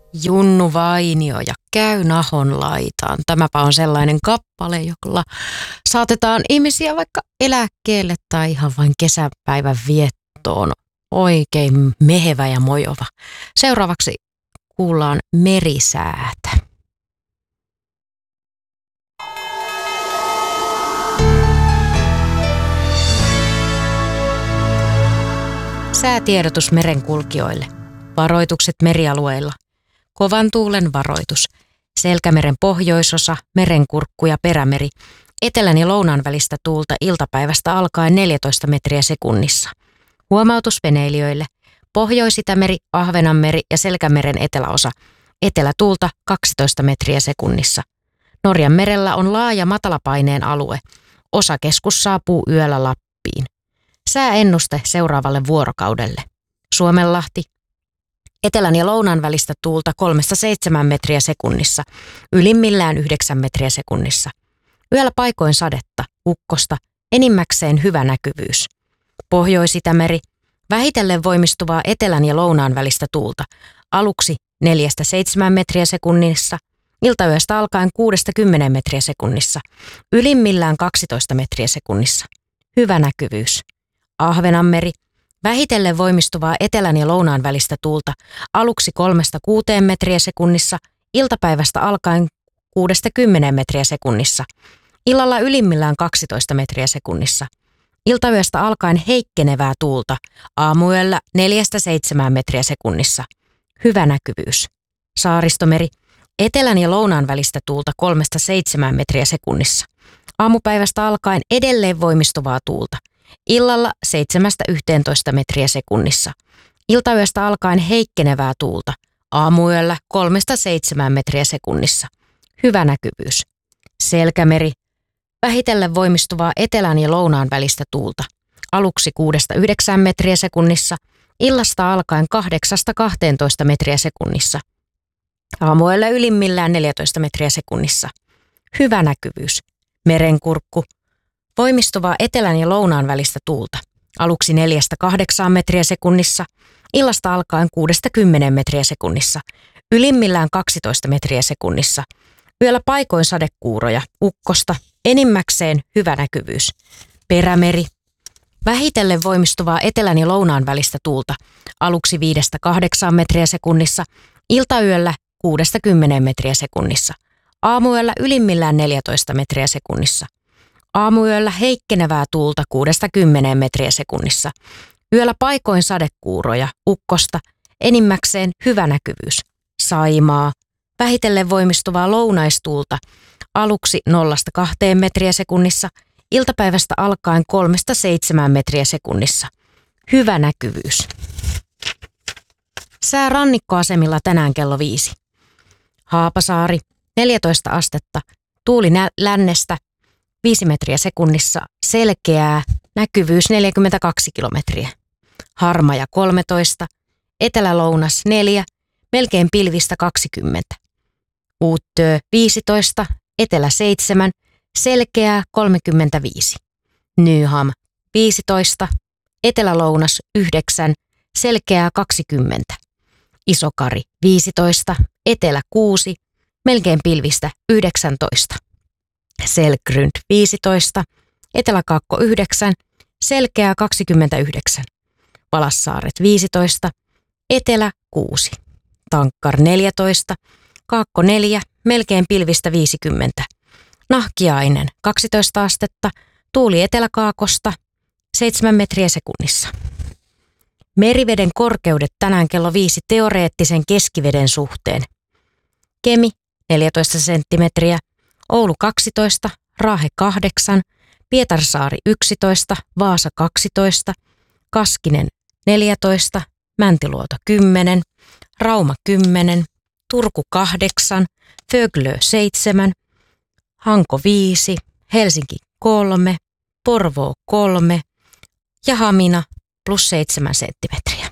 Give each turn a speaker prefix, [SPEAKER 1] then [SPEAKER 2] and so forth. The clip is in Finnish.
[SPEAKER 1] Junnu Vainio ja Käy Nahon laitaan. Tämäpä on sellainen kappale, jolla saatetaan ihmisiä vaikka eläkkeelle tai ihan vain kesäpäivän viettoon. Oikein mehevä ja mojova. Seuraavaksi kuullaan merisäätä. Säätiedotus merenkulkijoille. Varoitukset merialueilla. Kovan tuulen varoitus. Selkämeren pohjoisosa, merenkurkku ja perämeri. Etelän ja lounaan välistä tuulta iltapäivästä alkaen 14 metriä sekunnissa. Huomautus veneilijöille. Pohjois-Itämeri, Ahvenanmeri ja Selkämeren eteläosa. Etelätuulta 12 metriä sekunnissa. Norjan merellä on laaja matalapaineen alue. Osakeskus saapuu yöllä Lappiin. Sääennuste seuraavalle vuorokaudelle. Suomenlahti. Etelän ja lounaan välistä tuulta 3-7 metriä sekunnissa. Ylimmillään 9 metriä sekunnissa. Yöllä paikoin sadetta, ukkosta, enimmäkseen hyvä näkyvyys. Pohjois-Itämeri. Vähitellen voimistuvaa etelän ja lounaan välistä tuulta. Aluksi 4-7 metriä sekunnissa. Iltayöstä alkaen 6-10 metriä sekunnissa. Ylimmillään 12 metriä sekunnissa. Hyvä näkyvyys. Ahvenanmeri. Vähitellen voimistuvaa etelän ja lounaan välistä tuulta. Aluksi 3-6 metriä sekunnissa. Iltapäivästä alkaen 6-10 metriä sekunnissa. Illalla ylimmillään 12 metriä sekunnissa. Iltayöstä alkaen heikkenevää tuulta. Aamuyöllä 4-7 metriä sekunnissa. Hyvä näkyvyys. Saaristomeri. Etelän ja lounaan välistä tuulta 3-7 metriä sekunnissa. Aamupäivästä alkaen edelleen voimistuvaa tuulta. Illalla 7-11 metriä sekunnissa. Iltayöstä alkaen heikkenevää tuulta. Aamuyöllä 3-7 metriä sekunnissa. Hyvä näkyvyys. Selkämeri. Vähitellen voimistuvaa etelän ja lounaan välistä tuulta. Aluksi 6-9 metriä sekunnissa. Illasta alkaen 8-12 metriä sekunnissa. Aamuyöllä ylimmillään 14 metriä sekunnissa. Hyvä näkyvyys. Merenkurkku. Voimistuvaa etelän ja lounaan välistä tuulta. Aluksi 4-8 metriä sekunnissa. Illasta alkaen 6-10 metriä sekunnissa. Ylimmillään 12 metriä sekunnissa. Yöllä paikoin sadekuuroja, ukkosta, enimmäkseen hyvä näkyvyys. Perämeri. Vähitellen voimistuvaa etelän ja lounaan välistä tuulta. Aluksi 5-8 metriä sekunnissa. Iltayöllä 6-10 metriä sekunnissa. Aamuyöllä ylimmillään 14 metriä sekunnissa. Aamuyöllä heikkenevää tuulta 6-10 metriä sekunnissa. Yöllä paikoin sadekuuroja, ukkosta, enimmäkseen hyvä näkyvyys. Saimaa. Vähitellen voimistuvaa lounaistuulta. Aluksi 0-2 metriä sekunnissa. Iltapäivästä alkaen 3-7 metriä sekunnissa. Hyvä näkyvyys. Sää rannikkoasemilla tänään kello 5. Haapasaari. 14 astetta. Tuuli lännestä. 5 metriä sekunnissa, selkeää, näkyvyys 42 kilometriä. Harmaja 13, etelä-lounas 4, melkein pilvistä 20. Uuttöö 15, etelä 7, selkeää 35. Nyham 15, etelä-lounas 9, selkeää 20. Isokari 15, etelä 6, melkein pilvistä 19. Selgrund 15, Etelä-Kaakko 9, selkeää 29. Valassaaret 15, Etelä 6. Tankkar 14, Kaakko 4, melkein pilvistä 50. Nahkiainen 12 astetta, tuuli Etelä-Kaakosta 7 metriä sekunnissa. Meriveden korkeudet tänään kello 5 teoreettisen keskiveden suhteen. Kemi 14 senttimetriä. Oulu 12, Raahe 8, Pietarsaari 11, Vaasa 12, Kaskinen 14, Mäntiluoto 10, Rauma 10, Turku 8, Föglö 7, Hanko 5, Helsinki 3, Porvoo 3 ja Hamina +7 senttimetriä.